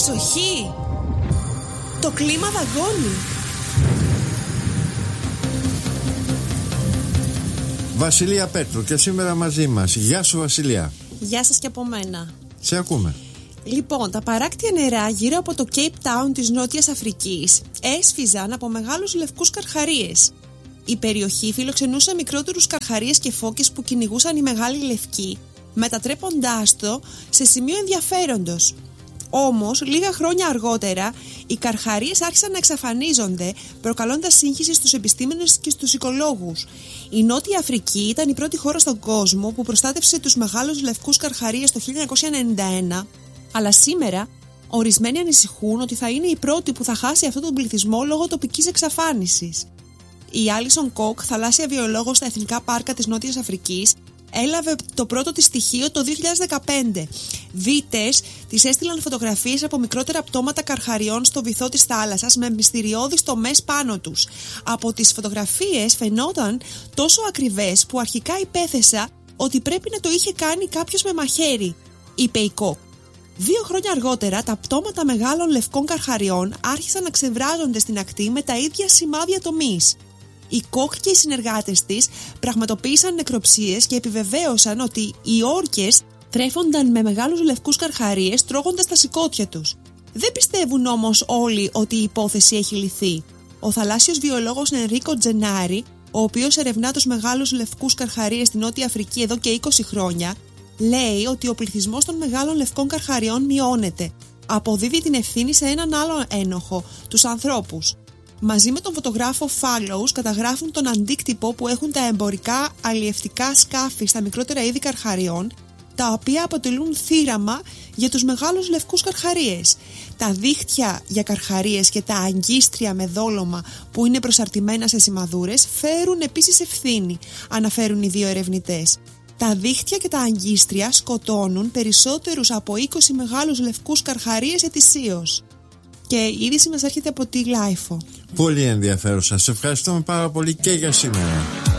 Προσοχή! Το κλίμα δαγκώνει. Βασιλεία Πέτρου και σήμερα μαζί μας. Γεια σου Βασιλεία. Γεια σας και από μένα. Σε ακούμε. Λοιπόν, τα παράκτια νερά γύρω από το Cape Town της Νότιας Αφρικής έσφιζαν από μεγάλους λευκούς καρχαρίες. Η περιοχή φιλοξενούσε μικρότερους καρχαρίες και φώκες που κυνηγούσαν οι μεγάλοι λευκοί, μετατρέποντάς το σε σημείο ενδιαφέροντος. Όμως, λίγα χρόνια αργότερα, οι καρχαρίες άρχισαν να εξαφανίζονται, προκαλώντας σύγχυση στους επιστήμονες και στους οικολόγους. Η Νότια Αφρική ήταν η πρώτη χώρα στον κόσμο που προστάτευσε τους μεγάλους λευκούς καρχαρίες το 1991, αλλά σήμερα ορισμένοι ανησυχούν ότι θα είναι η πρώτη που θα χάσει αυτόν τον πληθυσμό λόγω τοπικής εξαφάνισης. Η Άλισον Κοκ, θαλάσσια βιολόγος στα Εθνικά Πάρκα της Νότιας Αφρικής, έλαβε το πρώτο της στοιχείο το 2015. Δίτες της έστειλαν φωτογραφίες από μικρότερα πτώματα καρχαριών στο βυθό της θάλασσας με μυστηριώδεις τομές πάνω τους. Από τις φωτογραφίες φαινόταν τόσο ακριβές που αρχικά υπέθεσα ότι πρέπει να το είχε κάνει κάποιος με μαχαίρι, είπε η Κοκ. 2 χρόνια αργότερα, τα πτώματα μεγάλων λευκών καρχαριών άρχισαν να ξεβράζονται στην ακτή με τα ίδια σημάδια τομής. Η Κοκ και οι συνεργάτες της πραγματοποίησαν νεκροψίες και επιβεβαίωσαν ότι οι όρκες τρέφονταν με μεγάλους λευκούς καρχαρίες τρώγοντας τα σηκώτια τους. Δεν πιστεύουν όμως όλοι ότι η υπόθεση έχει λυθεί. Ο θαλάσσιος βιολόγος Ενρίκο Τζενάρη, ο οποίος ερευνά τους μεγάλους λευκούς καρχαρίες στην Νότια Αφρική εδώ και 20 χρόνια, λέει ότι ο πληθυσμός των μεγάλων λευκών καρχαριών μειώνεται. Αποδίδει την ευθύνη σε έναν άλλο ένοχο, τους ανθρώπους. Μαζί με τον φωτογράφο Fallows καταγράφουν τον αντίκτυπο που έχουν τα εμπορικά αλλιευτικά σκάφη στα μικρότερα είδη καρχαριών, τα οποία αποτελούν θύραμα για τους μεγάλους λευκούς καρχαρίες. Τα δίχτυα για καρχαρίες και τα αγκίστρια με δόλωμα που είναι προσαρτημένα σε σημαδούρες φέρουν επίσης ευθύνη, αναφέρουν οι 2 ερευνητές. Τα δίχτυα και τα αγκίστρια σκοτώνουν περισσότερους από 20 μεγάλους λευκούς καρχαρίες ετησίως. Και η είδηση μας έρχεται από τη Λάιφο. Πολύ ενδιαφέρουσα. Σε ευχαριστούμε πάρα πολύ και για σήμερα.